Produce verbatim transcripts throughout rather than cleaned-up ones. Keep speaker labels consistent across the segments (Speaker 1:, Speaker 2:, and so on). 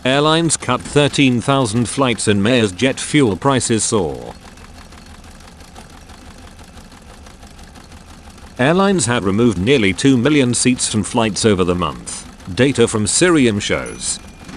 Speaker 1: Airlines cut thirteen thousand flights in May as jet fuel prices soar. Airlines had removed nearly two million seats from flights over the month, data from Cirium shows.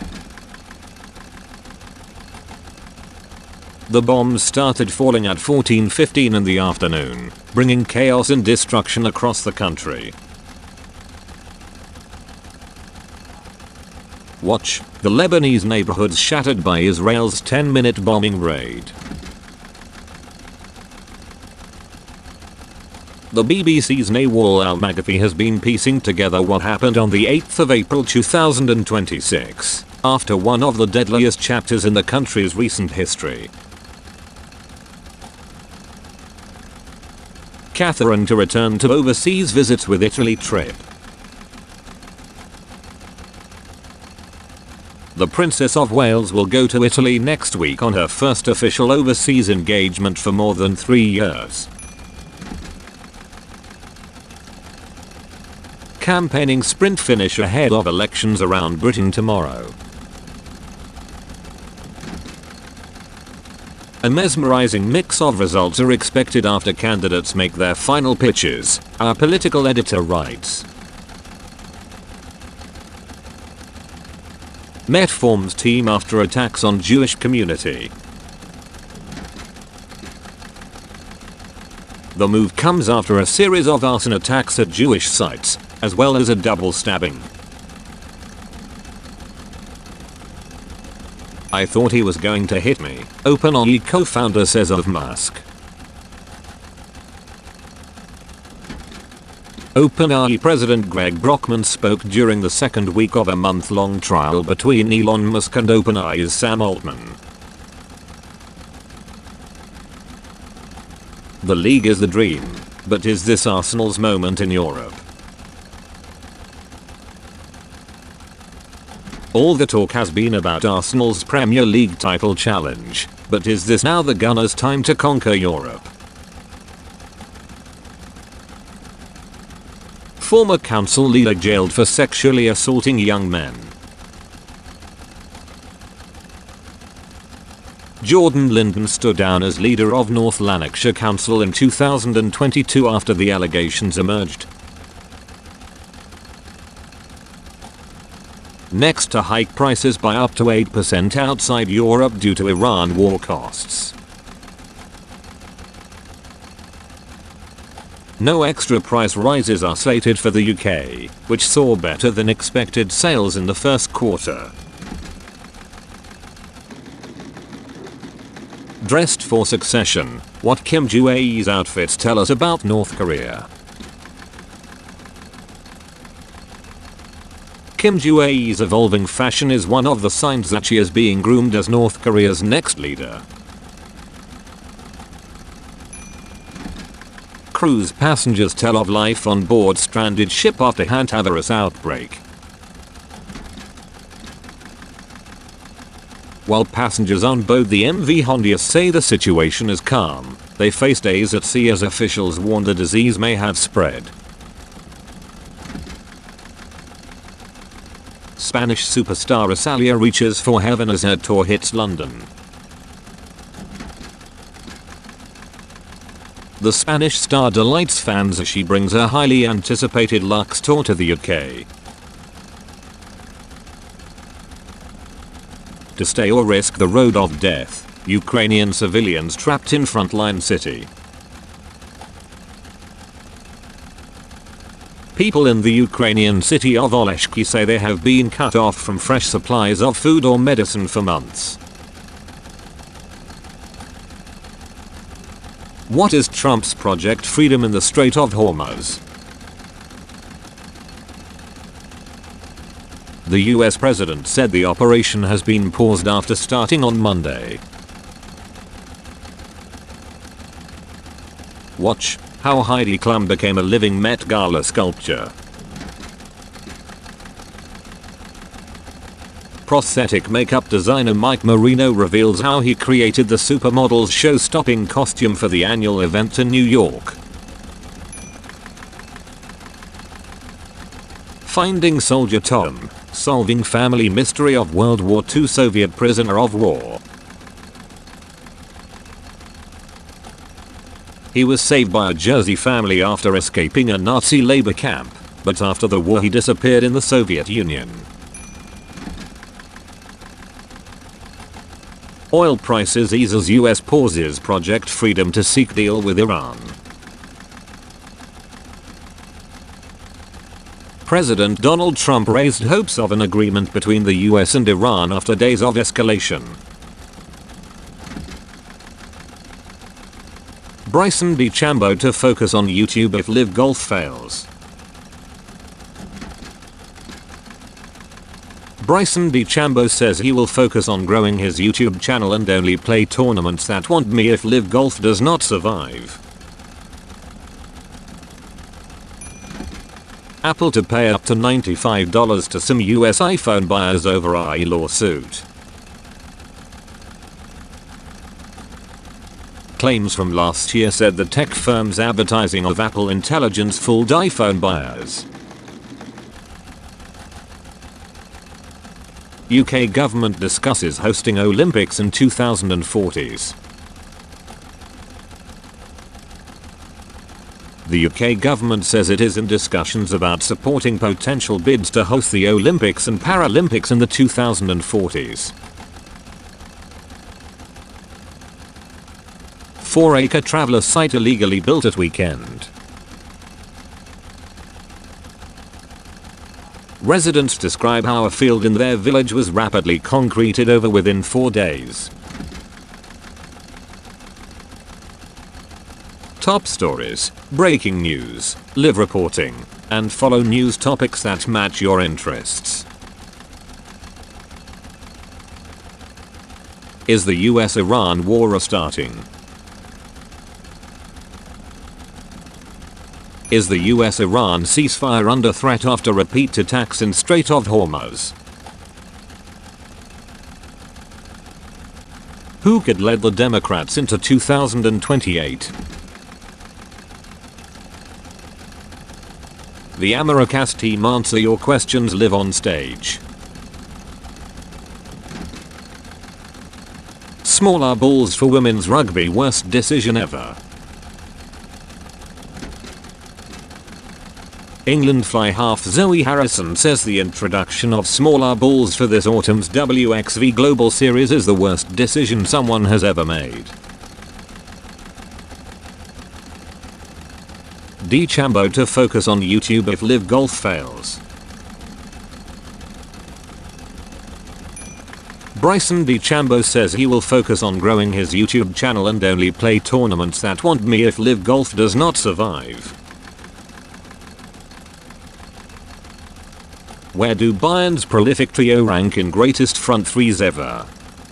Speaker 1: The bombs started falling at fourteen fifteen in the afternoon, bringing chaos and destruction across the country. Watch, the Lebanese neighborhoods shattered by Israel's ten minute bombing raid. The B B C's Nawal Al-Maghafi has been piecing together what happened on the eighth of April two thousand twenty-six, after one of the deadliest chapters in the country's recent history. Catherine to return to overseas visits with Italy trip. The Princess of Wales will go to Italy next week on her first official overseas engagement for more than three years. Campaigning sprint finish ahead of elections around Britain tomorrow. A mesmerizing mix of results are expected after candidates make their final pitches, our political editor writes. Met forms team after attacks on Jewish community. The move comes after a series of arson attacks at Jewish sites, as well as a double stabbing. I thought he was going to hit me, OpenAI co-founder says of Musk. OpenAI President Greg Brockman spoke during the second week of a month-long trial between Elon Musk and OpenAI's Sam Altman. The league is the dream, but is this Arsenal's moment in Europe? All the talk has been about Arsenal's Premier League title challenge, but is this now the Gunners' time to conquer Europe? Former council leader jailed for sexually assaulting young men. Jordan Linden stood down as leader of North Lanarkshire Council in two thousand twenty-two after the allegations emerged. Next to hike prices by up to eight percent outside Europe due to Iran war costs. No extra price rises are slated for the U K, which saw better than expected sales in the first quarter. Dressed for succession, what Kim Joo-ae's outfits tell us about North Korea. Kim Joo-ae's evolving fashion is one of the signs that she is being groomed as North Korea's next leader. Cruise passengers tell of life on board stranded ship after hantavirus outbreak. While passengers on board the M V Hondius say the situation is calm, they face days at sea as officials warn the disease may have spread. Spanish superstar Rosalía reaches for heaven as her tour hits London. The Spanish star delights fans as she brings her highly anticipated Lux tour to the U K. To stay or risk the road of death, Ukrainian civilians trapped in frontline city. People in the Ukrainian city of Oleshki say they have been cut off from fresh supplies of food or medicine for months. What is Trump's Project Freedom in the Strait of Hormuz? The U S president said the operation has been paused after starting on Monday. Watch how Heidi Klum became a living Met Gala sculpture. Prosthetic makeup designer Mike Marino reveals how he created the supermodel's show-stopping costume for the annual event in New York. Finding Soldier Tom, Solving family mystery of World War Two Soviet prisoner of war. He was saved by a Jersey family after escaping a Nazi labor camp, but after the war he disappeared in the Soviet Union. Oil prices eases U S pauses Project Freedom to seek deal with Iran. President Donald Trump raised hopes of an agreement between the U S and Iran after days of escalation. Bryson DeChambeau to focus on YouTube if Live Golf fails. Bryson DeChambeau says he will focus on growing his YouTube channel and only play tournaments that want me if Live Golf does not survive. Apple to pay up to ninety-five dollars to some U S iPhone buyers over a lawsuit. Claims from last year said the tech firm's advertising of Apple Intelligence fooled iPhone buyers. U K government discusses hosting Olympics in two thousand forty. The U K government says it is in discussions about supporting potential bids to host the Olympics and Paralympics in the two thousand forties. four acre traveller site illegally built at weekend. Residents describe how a field in their village was rapidly concreted over within four days. Top stories, breaking news, live reporting, and follow news topics that match your interests. Is the U S Iran war restarting? Is the U S Iran ceasefire under threat after repeat attacks in Strait of Hormuz? Who could lead the Democrats into two thousand twenty-eight? The Americast team answer your questions live on stage. Smaller balls for women's rugby, worst decision ever. England fly half Zoe Harrison says the introduction of smaller balls for this autumn's W X V Global Series is the worst decision someone has ever made. DeChambeau to focus on YouTube if Live Golf fails. Bryson DeChambeau says he will focus on growing his YouTube channel and only play tournaments that want me if Live Golf does not survive. Where do Bayern's prolific trio rank in greatest front threes ever?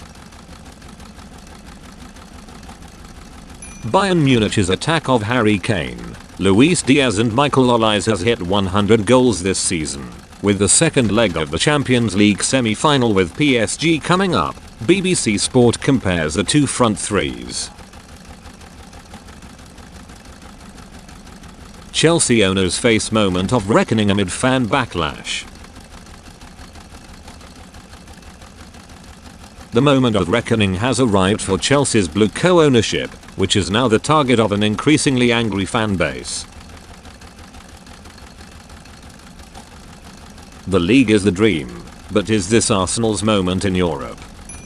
Speaker 1: Bayern Munich's attack of Harry Kane, Luis Diaz and Michael Olise has hit one hundred goals this season. With the second leg of the Champions League semi-final with P S G coming up, B B C Sport compares the two front threes. Chelsea owners face moment of reckoning amid fan backlash. The moment of reckoning has arrived for Chelsea's blue co-ownership, which is now the target of an increasingly angry fan base. The league is the dream, but is this Arsenal's moment in Europe?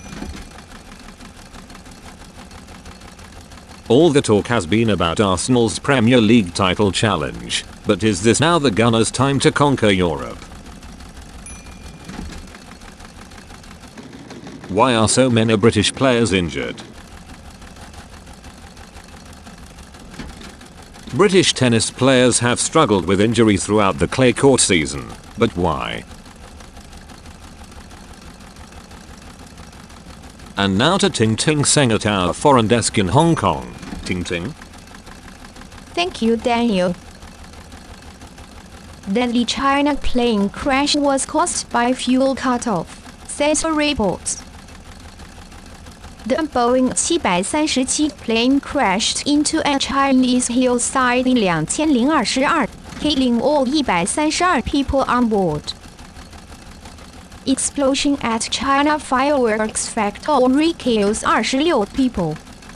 Speaker 1: All the talk has been about Arsenal's Premier League title challenge, but is this now the Gunners' time to conquer Europe? Why are so many British players injured? British tennis players have struggled with injury throughout the clay court season, but why? And now to Ting Ting Seng at our foreign desk in Hong Kong. Ting Ting.
Speaker 2: Thank you, Daniel. Deadly China plane crash was caused by fuel cutoff, says reports. The Boeing seven thirty-seven plane crashed into a Chinese hillside in twenty twenty-two, killing all one hundred thirty-two people on board. explosion at China fireworks factory kills twenty-six people.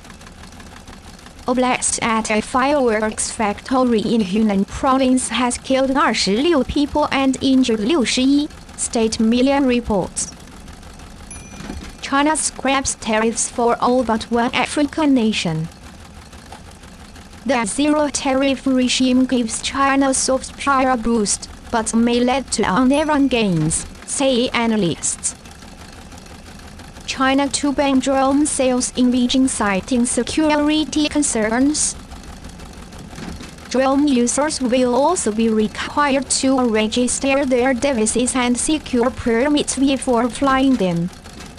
Speaker 2: A blast at a fireworks factory in Hunan province has killed twenty-six people and injured sixty-one, state media reports. China scraps tariffs for all but one African nation. The zero-tariff regime gives China soft power boost, but may lead to uneven gains, say analysts. China to ban drone sales in Beijing citing security concerns. Drone users will also be required to register their devices and secure permits before flying them.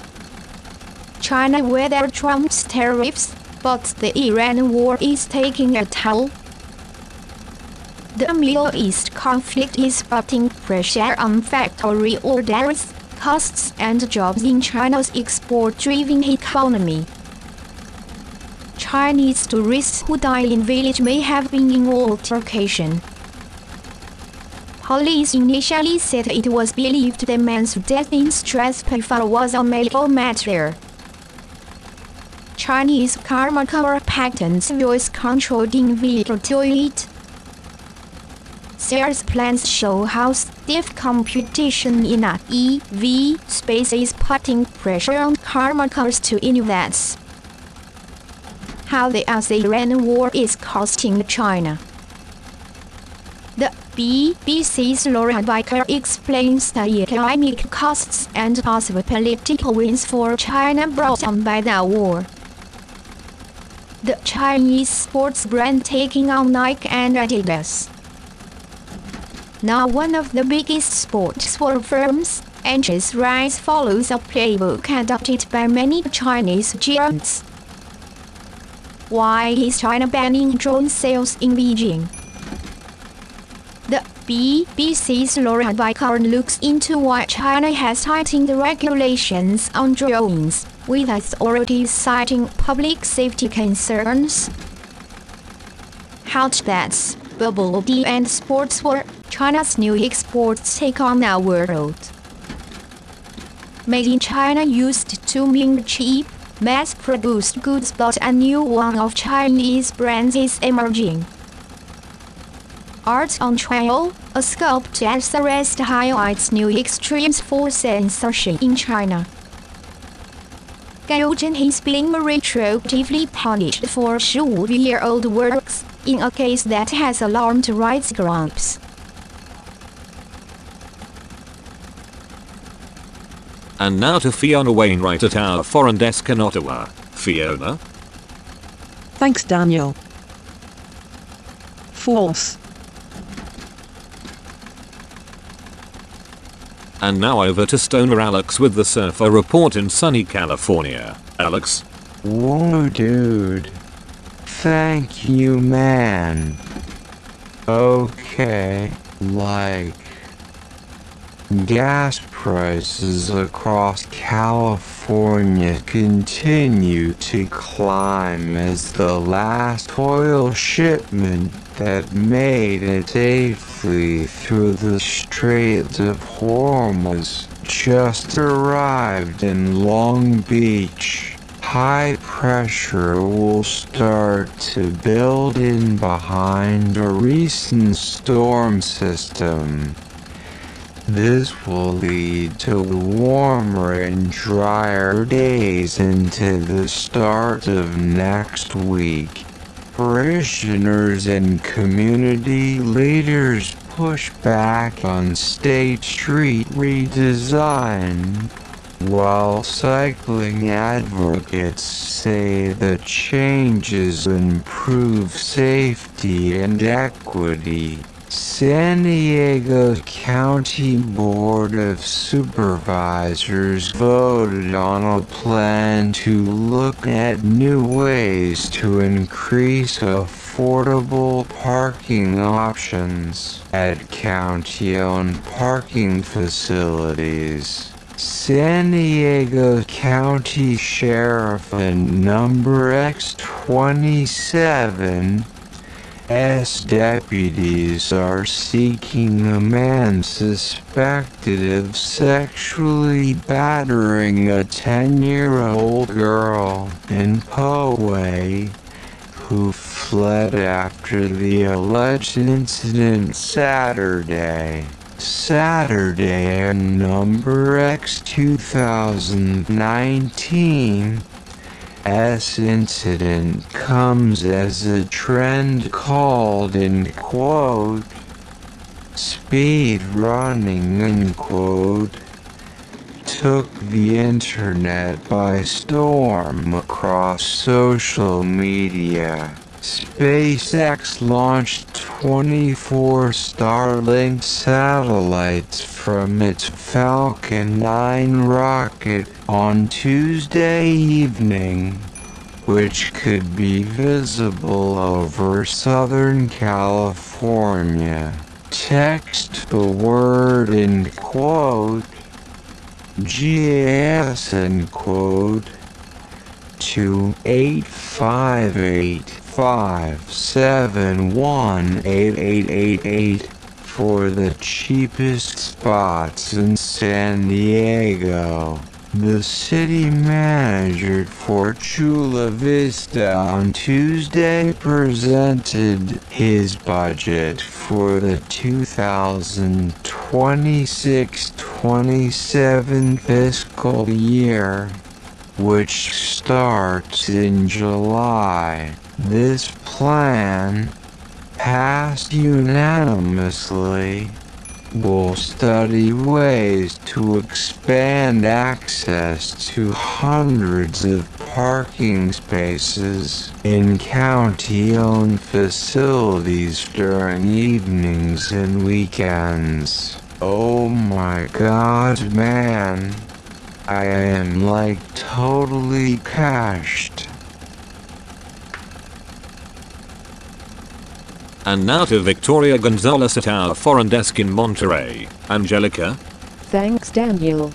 Speaker 2: China weathered Trump's tariffs, but the Iran war is taking a toll. The Middle East conflict is putting pressure on factory orders, costs and jobs in China's export-driven economy. Chinese tourists who died in village may have been in altercation. Police initially said it was believed the man's death in Strasbourg was a medical matter. Chinese car maker patents voice controlled in-vehicle toilet. Sears plans show how stiff competition in a E V space is putting pressure on car makers to invest. How the Iran war is costing China. The B B C's Laura Baker explains the economic costs and possible political wins for China brought on by the war. The Chinese sports brand taking on Nike and Adidas. Now one of the biggest sportswear firms, Anchor's rise follows a playbook adopted by many Chinese giants. Why is China banning drone sales in Beijing? The B B C's Laura Baker looks into why China has tightened the regulations on drones, with authorities citing public safety concerns. How that's Bubble Tea and sportswear, China's new exports take on our world. Made in China used to mean cheap, mass-produced goods, but a new one of Chinese brands is emerging. Art on Trial, a sculpted arrest highlights new extremes for censorship in China. Gaogen has been retroactively punished for twenty-year-old works, in a case that has alarmed rights groups.
Speaker 1: And now to Fiona Wainwright at our foreign desk in Ottawa. Fiona?
Speaker 3: Thanks, Daniel. False.
Speaker 1: And now over to Stoner Alex with the Surfer Report in sunny California. Alex?
Speaker 4: Whoa, dude. Thank you, man. Okay, like, gas prices across California continue to climb as the last oil shipment that made it safely through the Strait of Hormuz just arrived in Long Beach. High pressure will start to build in behind a recent storm system. This will lead to warmer and drier days into the start of next week. Parishioners and community leaders push back on State Street redesign, while cycling advocates say the changes improve safety and equity. San Diego County Board of Supervisors voted on a plan to look at new ways to increase affordable parking options at county-owned parking facilities. San Diego County Sheriff and Number X twenty-seven S deputies are seeking a man suspected of sexually battering a ten-year-old girl in Poway, who fled after the alleged incident Saturday. Saturday and number X two thousand nineteen. S incident comes as a trend called in quote speed running end quote took the internet by storm across social media. SpaceX launched twenty-four Starlink satellites from its Falcon nine rocket on Tuesday evening, which could be visible over Southern California. Text the word in quote G S end quote to eight five eight five seven one eight eight eight eight for the cheapest spots in San Diego. The city manager for Chula Vista on Tuesday presented his budget for the two thousand twenty-six twenty-seven fiscal year, which starts in July. This plan, passed unanimously, will study ways to expand access to hundreds of parking spaces in county-owned facilities during evenings and weekends. Oh my god, man. I am like totally cashed.
Speaker 1: And now to Victoria Gonzalez at our foreign desk in Monterrey. Angelica?
Speaker 3: Thanks, Daniel.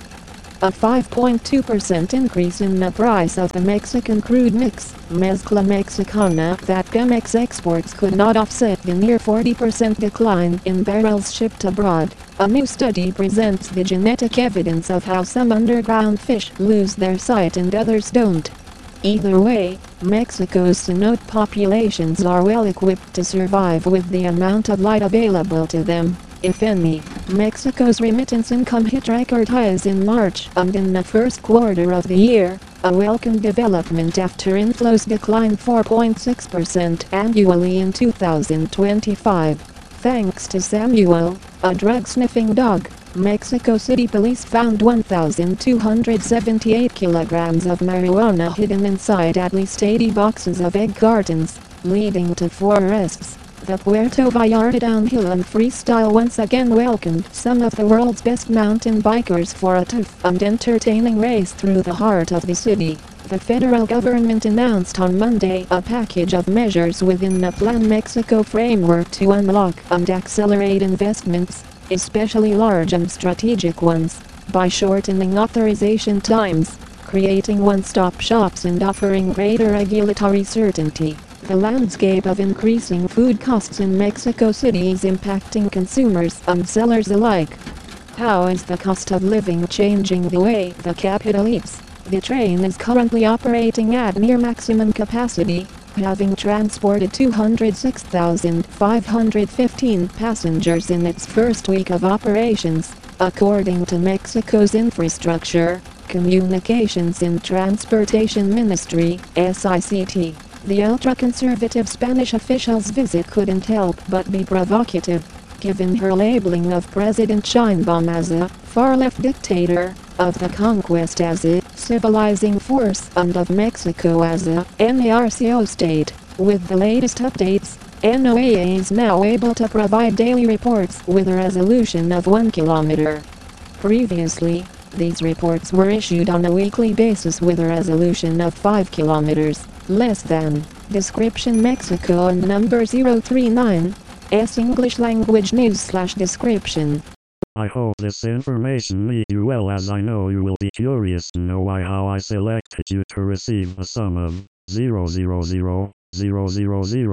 Speaker 3: A five point two percent increase in the price of the Mexican crude mix, Mezcla Mexicana, that Pemex exports could not offset the near forty percent decline in barrels shipped abroad. A new study presents the genetic evidence of how some underground fish lose their sight and others don't. Either way, Mexico's cenote populations are well equipped to survive with the amount of light available to them, if any. Mexico's remittance income hit record highs in March and in the first quarter of the year, a welcome development after inflows declined four point six percent annually in two thousand twenty-five. Thanks to Samuel, a drug-sniffing dog, Mexico City police found one thousand two hundred seventy-eight kilograms of marijuana hidden inside at least eighty boxes of egg cartons, leading to four arrests. The Puerto Vallarta downhill and freestyle once again welcomed some of the world's best mountain bikers for a tough and entertaining race through the heart of the city. The federal government announced on Monday a package of measures within the Plan Mexico framework to unlock and accelerate investments, especially large and strategic ones, by shortening authorization times, creating one-stop shops and offering greater regulatory certainty. The landscape of increasing food costs in Mexico City is impacting consumers and sellers alike. How is the cost of living changing the way the capital eats? The train is currently operating at near maximum capacity, having transported two hundred six thousand five hundred fifteen passengers in its first week of operations, according to Mexico's Infrastructure, Communications and Transportation Ministry, S I C T. The ultra-conservative Spanish official's visit couldn't help but be provocative, given her labeling of President Sheinbaum as a far-left dictator, of the conquest as a civilizing force, and of Mexico as a NARCO state. With the latest updates, N O A A is now able to provide daily reports with a resolution of one kilometer. Previously, these reports were issued on a weekly basis with a resolution of five kilometers, less than. Description Mexico and number zero three nine, S English language news slash description.
Speaker 5: I hope this information made you well, as I know you will be curious to know why how I selected you to receive a sum of zero zero zero zero zero zero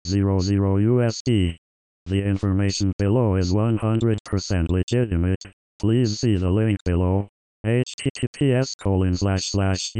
Speaker 5: zero zero U S D. The information below is one hundred percent legitimate. Please see the link below. https colon slash slash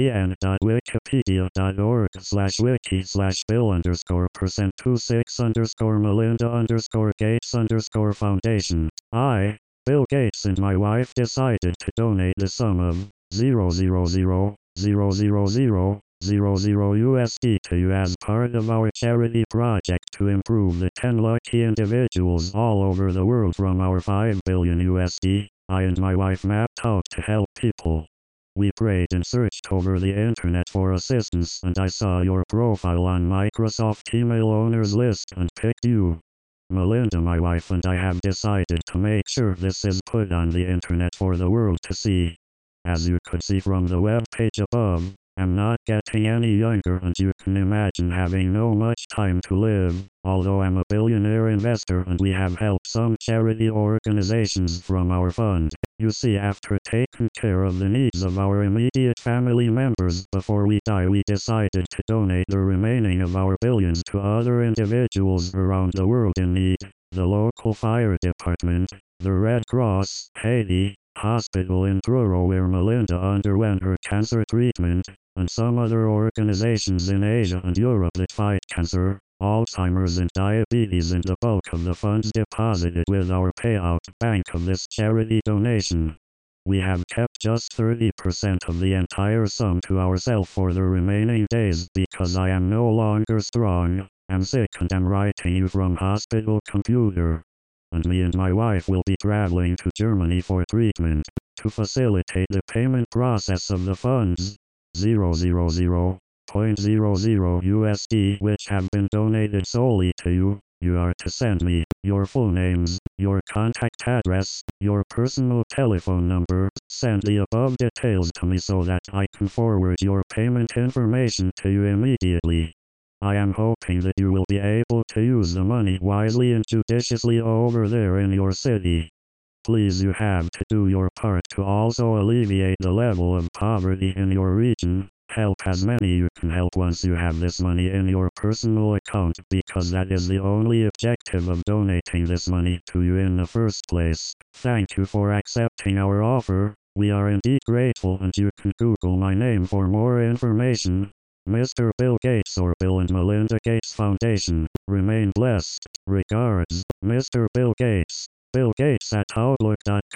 Speaker 5: en.wikipedia.org slash wiki slash bill underscore percent two six underscore Melinda underscore Gates underscore foundation. I, Bill Gates, and my wife decided to donate the sum of zero zero zero zero zero zero zero zero U S D to you as part of our charity project to improve the ten lucky individuals all over the world from our five billion U S D. I and my wife mapped out to help people. We prayed and searched over the internet for assistance, and I saw your profile on Microsoft email owners list and picked you. Melinda, my wife, and I have decided to make sure this is put on the internet for the world to see. As you could see from the web page above, I'm not getting any younger, and you can imagine having no much time to live. Although I'm a billionaire investor and we have helped some charity organizations from our fund. You see, after taking care of the needs of our immediate family members before we die, we decided to donate the remaining of our billions to other individuals around the world in need. The local fire department, the Red Cross, Haiti Hospital in Truro where Melinda underwent her cancer treatment, and some other organizations in Asia and Europe that fight cancer, Alzheimer's and diabetes, and the bulk of the funds deposited with our payout bank of this charity donation. We have kept just thirty percent of the entire sum to ourselves for the remaining days because I am no longer strong, I'm sick and am writing you from hospital computer. And me and my wife will be traveling to Germany for treatment. To facilitate the payment process of the funds, zero zero zero point zero zero U S D which have been donated solely to you, you are to send me your full names, your contact address, your personal telephone number. Send the above details to me so that I can forward your payment information to you immediately. I am hoping that you will be able to use the money wisely and judiciously over there in your city. Please, you have to do your part to also alleviate the level of poverty in your region. Help as many you can help once you have this money in your personal account, because that is the only objective of donating this money to you in the first place. Thank you for accepting our offer. We are indeed grateful, and you can Google my name for more information. Mister Bill Gates or Bill and Melinda Gates Foundation. Remain blessed. Regards, Mister Bill Gates. Bill Gates at Outlook dot com